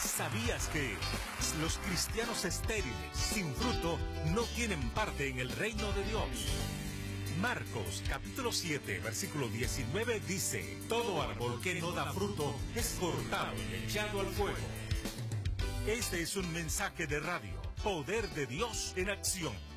¿Sabías que los cristianos estériles, sin fruto, no tienen parte en el reino de Dios? Marcos capítulo 7, versículo 19 dice: todo árbol que no da fruto es cortado y echado al fuego. Este es un mensaje de radio, Poder de Dios en acción.